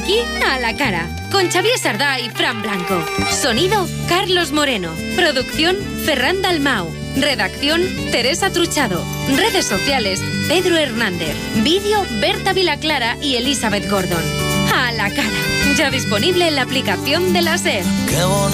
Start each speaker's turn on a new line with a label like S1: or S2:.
S1: aquí A la Cara, con Xavier Sardá y Fran Blanco. Sonido, Carlos Moreno. Producción, Ferran Dalmau. Redacción, Teresa Truchado. Redes sociales, Pedro Hernández. Vídeo, Berta Vilaclara y Elizabeth Gordon. A la Cara, ya disponible en la aplicación de la SER.
S2: Qué bonito.